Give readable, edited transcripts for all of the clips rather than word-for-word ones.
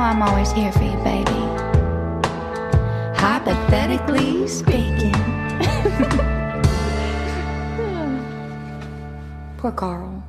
I'm always here for you, baby. Hypothetically speaking. Poor Carl.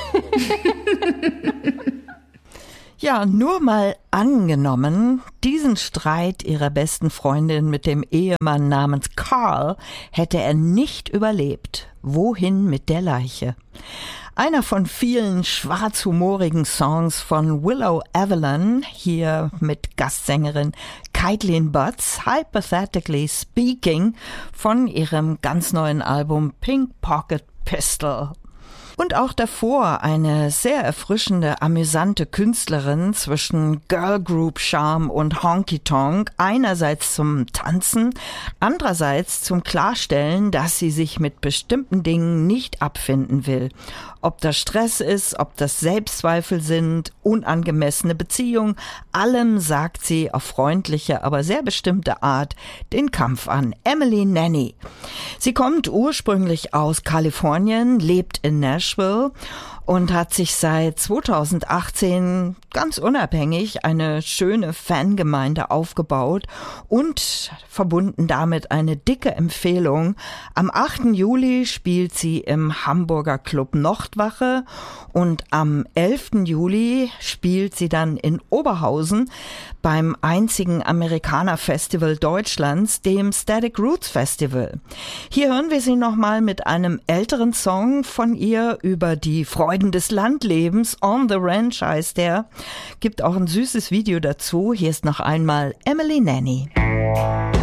Ja, nur mal angenommen, diesen Streit ihrer besten Freundin mit dem Ehemann namens Carl hätte er nicht überlebt. Wohin mit der Leiche? Einer von vielen schwarzhumorigen Songs von Willow Avalon, hier mit Gastsängerin Caitlin Butts, Hypothetically Speaking, von ihrem ganz neuen Album Pink Pocket Pistol. Und auch davor eine sehr erfrischende, amüsante Künstlerin zwischen Girlgroup-Charme und Honky-Tonk, einerseits zum Tanzen, andererseits zum Klarstellen, dass sie sich mit bestimmten Dingen nicht abfinden will. Ob das Stress ist, ob das Selbstzweifel sind, unangemessene Beziehung, allem sagt sie auf freundliche, aber sehr bestimmte Art den Kampf an. Emily Nanny. Sie kommt ursprünglich aus Kalifornien, lebt in Nashville und hat sich seit 2018 ganz unabhängig eine schöne Fangemeinde aufgebaut und verbunden damit eine dicke Empfehlung. Am 8. Juli spielt sie im Hamburger Club Nordwache und am 11. Juli spielt sie dann in Oberhausen beim einzigen Amerikaner-Festival Deutschlands, dem Static Roots Festival. Hier hören wir sie nochmal mit einem älteren Song von ihr über die Freuden des Landlebens. On the Ranch heißt der. Gibt auch ein süßes Video dazu. Hier ist noch einmal Emily Nanny.